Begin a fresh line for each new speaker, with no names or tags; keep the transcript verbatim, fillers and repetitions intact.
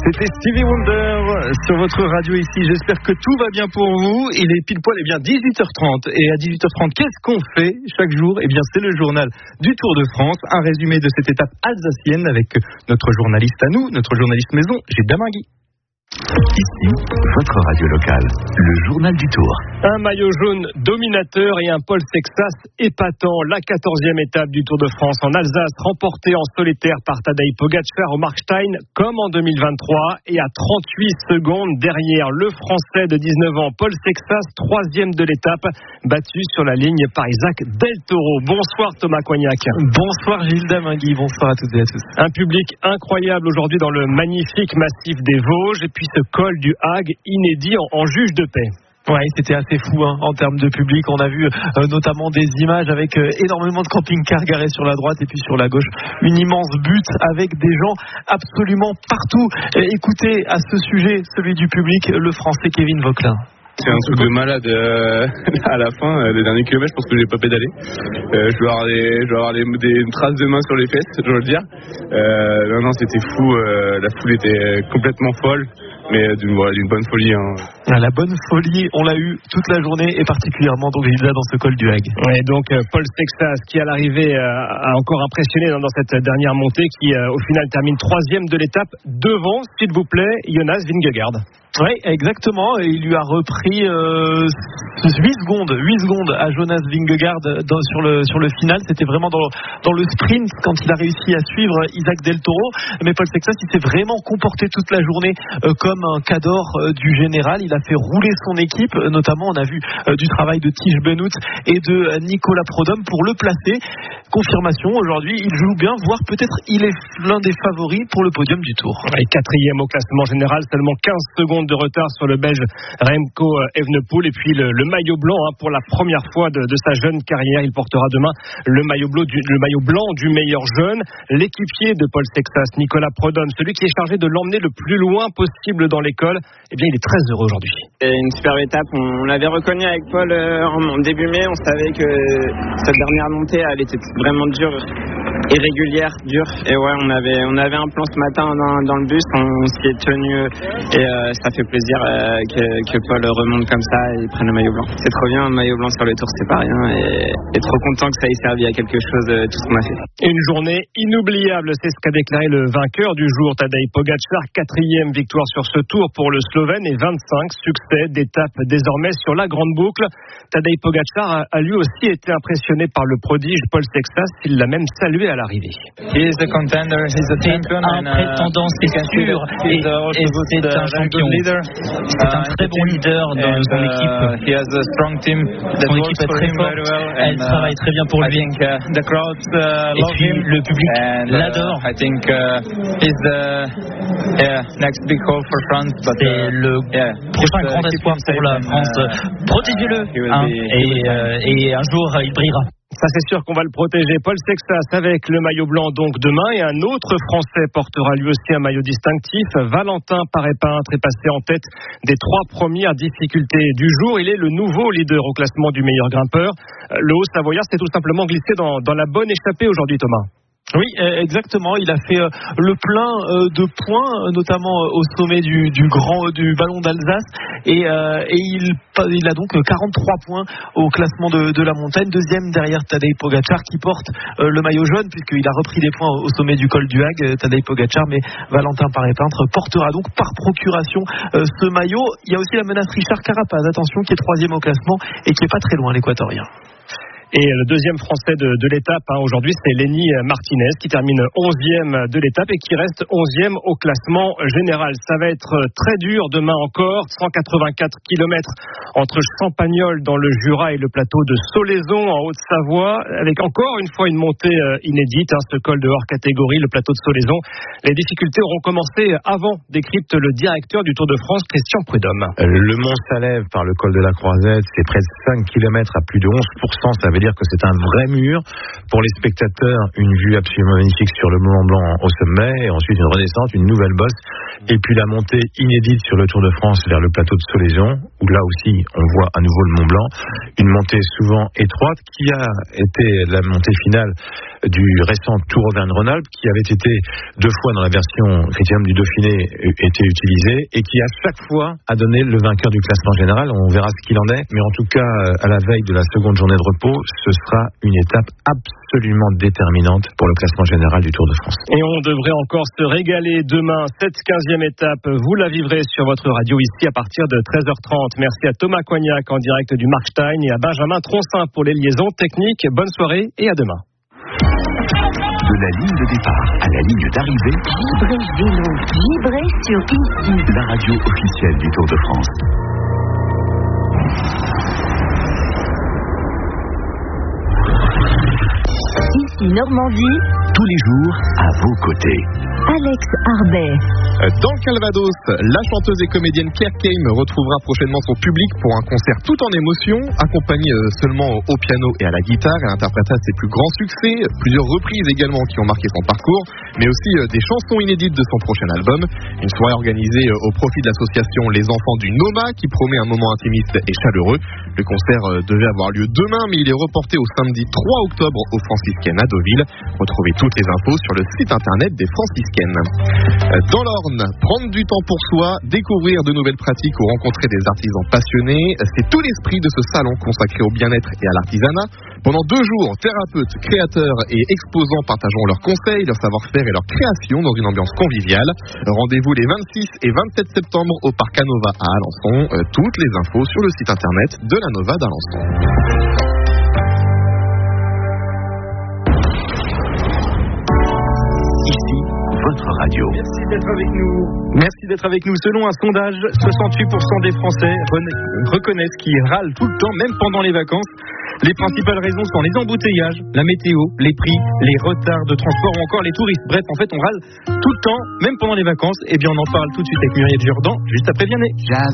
C'était Stevie Wonder sur votre radio ici. J'espère que tout va bien pour vous. Il est pile poil, eh bien, dix-huit heures trente. Et à dix-huit heures trente, qu'est-ce qu'on fait chaque jour? Eh bien, c'est le journal du Tour de France. Un résumé de cette étape alsacienne avec notre journaliste à nous, notre journaliste maison, Gilles Damingui.
Ici, votre radio locale, le journal du Tour.
Un maillot jaune dominateur et un Paul Sexas épatant. La quatorzième étape du Tour de France en Alsace, remportée en solitaire par Tadej Pogačar au Markstein, comme en deux mille vingt-trois. Et à trente-huit secondes derrière le Français de dix-neuf ans, Paul Sexas, troisième de l'étape, battu sur la ligne par Isaac Del Toro. Bonsoir Thomas Coignac.
Bonsoir Gilles Damingui, bonsoir à toutes et à tous.
Un public incroyable aujourd'hui dans le magnifique massif des Vosges. Et puis ce col du Hague, inédit en, en juge de paix.
Ouais, c'était assez fou hein, en termes de public. On a vu euh, notamment des images avec euh, énormément de camping-cars garés sur la droite et puis sur la gauche, une immense butte avec des gens absolument partout. Et écoutez à ce sujet, celui du public, le Français Kevin Vauquelin.
C'est un truc de malade euh, à la fin, euh, les derniers kilomètres, je pense que j'ai pas pédalé. Euh, je dois avoir, des, je dois avoir des, des traces de main sur les fesses, je dois le dire. Euh, non, non, c'était fou. Euh, la foule était complètement folle, mais d'une, voilà, d'une bonne folie. Hein.
La bonne folie, on l'a eu toute la journée et particulièrement donc Gilda dans ce col du Hague.
Et donc euh, Paul Sexas qui à l'arrivée euh, a encore impressionné dans, dans cette dernière montée, qui euh, au final termine troisième de l'étape devant, s'il vous plaît, Jonas Vingegaard.
Oui, exactement. Et il lui a repris euh, huit secondes, huit secondes à Jonas Vingegaard dans, sur le sur le final. C'était vraiment dans dans le sprint quand il a réussi à suivre Isaac Del Toro. Mais Paul Sexas, il s'est vraiment comporté toute la journée euh, comme un cador euh, du général. Il a fait rouler son équipe. Notamment, on a vu euh, du travail de Tige Benoît et de euh, Nicolas Prodhomme pour le placer. Confirmation aujourd'hui, il joue bien, voire peut-être il est l'un des favoris pour le podium du Tour.
Et quatrième au classement général, seulement quinze secondes de retard sur le Belge Remco Evenepoel. Et puis le, le maillot blanc hein, pour la première fois de, de sa jeune carrière. Il portera demain le maillot, bleu du, le maillot blanc du meilleur jeune. L'équipier de Paul Sexas, Nicolas Prodhomme, celui qui est chargé de l'emmener le plus loin possible dans l'école, eh bien il est très heureux aujourd'hui.
C'est une superbe étape. On l'avait reconnu avec Paul euh, en début mai. On savait que cette dernière montée, elle était vraiment dure, irrégulière, dure. Et ouais, on avait, on avait un plan ce matin dans, dans le bus. On s'y est tenu et euh, ça fait plaisir euh, que, que Paul remonte comme ça et prenne le maillot blanc. C'est trop bien, un maillot blanc sur le Tour, c'est pas rien. Et, et trop content que ça ait servi à quelque chose, euh, tout ce qu'on a fait.
Une journée inoubliable, c'est ce qu'a déclaré le vainqueur du jour, Tadej Pogačar. Quatrième victoire sur ce Tour pour le Slovène et vingt-cinq succès d'étape désormais sur la grande boucle. Tadej Pogačar a, a lui aussi été impressionné par le prodige Paul Sexas. Il l'a même salué à l'arrivée.
C'est un prétendant, c'est sûr, et, et c'est un champion. C'est un très bon leader dans son équipe. Son équipe est très forte, elle travaille très bien pour lui. Et puis le public l'adore. C'est le prochain grand espoir pour la France. Protégez-le, hein, et, euh, et un jour il brillera.
Ça c'est sûr qu'on va le protéger. Paul Sexas avec le maillot blanc donc demain, et un autre Français portera lui aussi un maillot distinctif. Valentin Paré-Peintre est passé en tête des trois premières difficultés du jour. Il est le nouveau leader au classement du meilleur grimpeur. Le Haut-Savoyard s'est tout simplement glissé dans, dans la bonne échappée aujourd'hui, Thomas.
Oui, exactement. Il a fait le plein de points, notamment au sommet du, du grand du ballon d'Alsace, et, et il, il a donc quarante-trois points au classement de, de la montagne. Deuxième derrière Tadej Pogačar qui porte le maillot jaune puisqu'il a repris des points au sommet du col du Hague, Tadej Pogačar, mais Valentin Paré-Peintre portera donc par procuration ce maillot. Il y a aussi la menace Richard Carapaz, attention, qui est troisième au classement et qui est pas très loin, l'équatorien.
Et le deuxième Français de, de l'étape hein, aujourd'hui, c'est Lenny Martinez qui termine onzième de l'étape et qui reste onzième au classement général. Ça va être très dur demain encore, cent quatre-vingt-quatre kilomètres entre Champagnole dans le Jura et le plateau de Solaizon en Haute-Savoie, avec encore une fois une montée inédite, hein, ce col de hors catégorie, le plateau de Solaizon. Les difficultés auront commencé avant, décrypte le directeur du Tour de France, Christian Prudhomme.
Le Mont Salève par le col de la Croisette, c'est près de cinq kilomètres à plus de onze pour cent, ça veut dire que c'est un vrai mur. Pour les spectateurs, une vue absolument magnifique sur le Mont Blanc au sommet, et ensuite une redescente, une nouvelle bosse, et puis la montée inédite sur le Tour de France vers le plateau de Soleison, où là aussi on voit à nouveau le Mont Blanc, une montée souvent étroite qui a été la montée finale du récent Tour Auvergne-Rhône-Alpes, qui avait été deux fois dans la version Critérium du Dauphiné été utilisé, et qui à chaque fois a donné le vainqueur du classement général. On verra ce qu'il en est, mais en tout cas à la veille de la seconde journée de repos, ce sera une étape absolument déterminante pour le classement général du Tour de France.
Et on devrait encore se régaler demain. Cette quinzième étape, vous la vivrez sur votre radio ici à partir de treize heures trente. Merci à Thomas Coignac en direct du Markstein et à Benjamin Troncin pour les liaisons techniques. Bonne soirée et à demain.
De la ligne de départ à la ligne d'arrivée,
Vibrez vélo, vibrez sur ici,
la radio officielle du Tour de France.
Ici Normandie,
tous les jours à vos côtés.
Alex Arbet.
Dans le Calvados, la chanteuse et comédienne Claire Kame retrouvera prochainement son public pour un concert tout en émotion, accompagnée seulement au piano et à la guitare. Elle interprétera ses plus grands succès, plusieurs reprises également qui ont marqué son parcours, mais aussi des chansons inédites de son prochain album. Une soirée organisée au profit de l'association Les Enfants du Noma qui promet un moment intimiste et chaleureux. Le concert devait avoir lieu demain, mais il est reporté au samedi trois octobre aux Franciscaines à Deauville. Retrouvez toutes les infos sur le site internet des Franciscaines. Dans l'Orne, prendre du temps pour soi, découvrir de nouvelles pratiques ou rencontrer des artisans passionnés, c'est tout l'esprit de ce salon consacré au bien-être et à l'artisanat. Pendant deux jours, thérapeutes, créateurs et exposants partageront leurs conseils, leur savoir-faire et leurs créations dans une ambiance conviviale. Rendez-vous les vingt-six et vingt-sept septembre au Parc Anova à Alençon. Toutes les infos sur le site internet de la Nova d'Alençon.
Votre radio.
Merci d'être avec nous. Merci d'être avec nous. Selon un sondage, soixante-huit pour cent des Français reconnaissent qu'ils râlent tout le temps, même pendant les vacances. Les principales raisons sont les embouteillages, la météo, les prix, les retards de transport ou encore les touristes. Bref, en fait, on râle tout le temps, même pendant les vacances. Eh bien, on en parle tout de suite avec Muriel Jourdan, juste après Vianney.